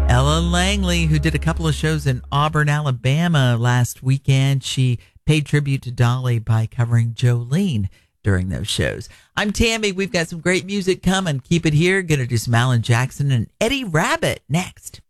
Ellen Langley, who did a couple of shows in Auburn, Alabama last weekend. She paid tribute to Dolly by covering Jolene during those shows. I'm Tammy. We've got some great music coming. Keep it here. Gonna do some Alan Jackson and Eddie Rabbitt next.